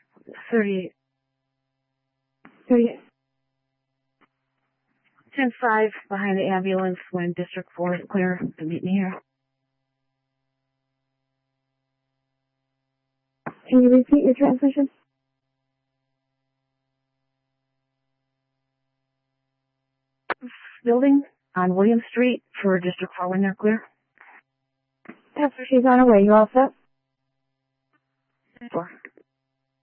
38. 38. 10-5 behind the ambulance when District 4 is clear to meet me here. Can you repeat your transmission? Building on William Street for District 4 when they're clear. After she's on her way, you all set? 4.